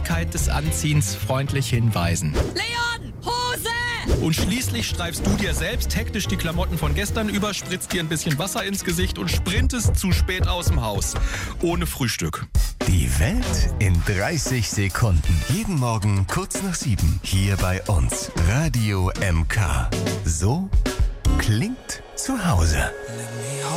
Wichtigkeit des Anziehens freundlich hinweisen. Leon, Hose! Und schließlich streifst du dir selbst hektisch die Klamotten von gestern über, spritzt dir ein bisschen Wasser ins Gesicht und sprintest zu spät aus dem Haus. Ohne Frühstück. Die Welt in 30 Sekunden. Jeden Morgen kurz nach 7. Hier bei uns. Radio MK. So klingt zu Hause.